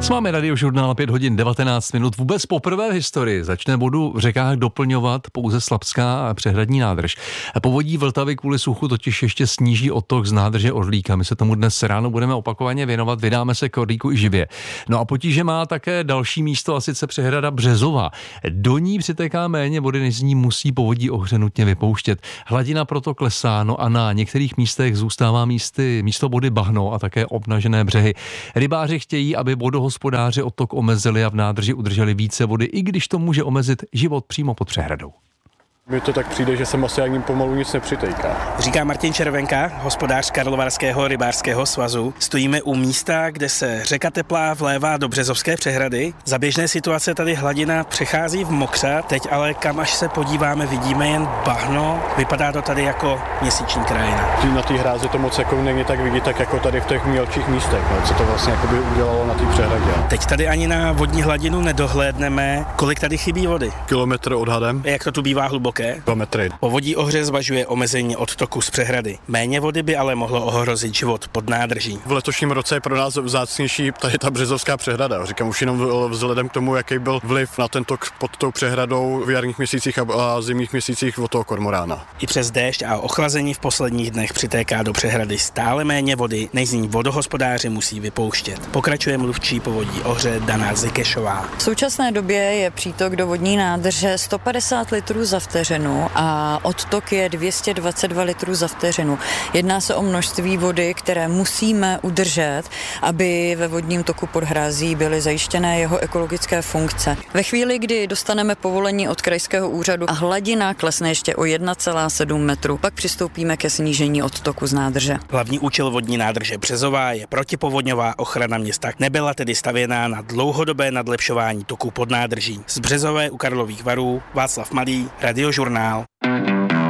Máme Radiožurnál 5 hodin 19 minut. Vůbec poprvé v historii začne vodu v řekách doplňovat pouze Slapská přehradní nádrž. Povodí Vltavy kvůli suchu totiž ještě sníží odtok z nádrže Orlíka. My se tomu dnes ráno budeme opakovaně věnovat, vydáme se k Orlíku i živě. No a potíže má také další místo, a sice přehrada Březová. Do ní přitéká méně vody, než z ní musí povodí Ohře nutně vypouštět. Hladina proto klesá, no a na některých místech zůstává místo vody bahno a také obnažené břehy. Rybáři chtějí, aby vodohospodáři odtok omezili a v nádrži udrželi více vody, i když to může omezit život přímo pod přehradou. Mně to tak přijde, že se asi ani pomalu nic nepřitejká. Říká Martin Červenka, hospodář Karlovarského rybářského svazu. Stojíme u místa, kde se řeka Teplá vlévá do Březovské přehrady. Za běžné situace tady hladina přechází v mokřad, teď ale kam až se podíváme, vidíme jen bahno. Vypadá to tady jako měsíční krajina. Na té hrázi to moc jako není tak vidět, tak jako tady v těch mělčích místech, no, co to vlastně jakoby udělalo na té přehradě. Teď tady ani na vodní hladinu nedohlédneme. Kolik tady chybí vody? Kilometr odhadem. Jak to tu bývá hluboké? Kilometry. Povodí Ohře zvažuje omezení odtoku z přehrady. Méně vody by ale mohlo ohrozit život pod nádrží. V letošním roce je pro nás vzácnější tady ta Březovská přehrada. Říkám už jenom vzhledem k tomu, jaký byl vliv na ten tok pod tou přehradou v jarních měsících a zimních měsících od toho kormorána. I přes déšť a ochlazení v posledních dnech přitéká do přehrady stále méně vody, než z ní vodohospodáři musí vypouštět. Pokračuje mluvčí Povodí Ohře Dana Zikešová. V současné době je přítok do vodní nádrže 150 litrů za vteřinu a odtok je 222 litrů za vteřinu. Jedná se o množství vody, které musíme udržet, aby ve vodním toku pod hrází byly zajištěné jeho ekologické funkce. Ve chvíli, kdy dostaneme povolení od krajského úřadu a hladina klesne ještě o 1,7 metru, pak přistoupíme ke snížení odtoku z nádrže. Hlavní účel vodní nádrže Březová je protipovodňová ochrana města. Nebyla tedy stavěná na dlouhodobé nadlepšování toku pod nádrží. Z Březové u Karlových Varů Václav Malý, Radiožurnál.